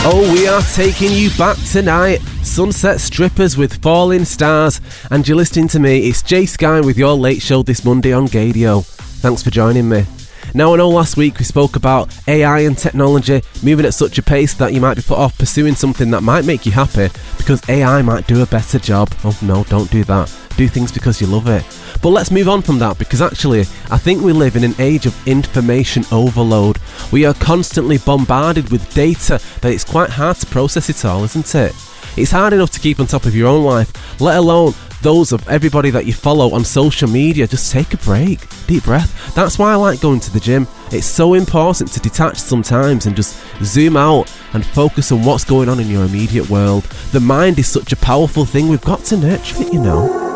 Oh, we are taking you back tonight. Sunset Strippers with Falling Stars. And you're listening to me, it's Jay Sky with your late show this Monday on Gadio. Thanks for joining me. Now, I know last week we spoke about AI and technology moving at such a pace that you might be put off pursuing something that might make you happy because AI might do a better job. Oh no, don't do that. Do things because you love it. But let's move on from that, because actually I think we live in an age of information overload. We are constantly bombarded with data that it's quite hard to process it all, isn't it? It's hard enough to keep on top of your own life, let alone those of everybody that you follow on social media. Just take a break, deep breath. That's why I like going to the gym. It's so important to detach sometimes and just zoom out and focus on what's going on in your immediate world. The mind is such a powerful thing, we've got to nurture it, you know.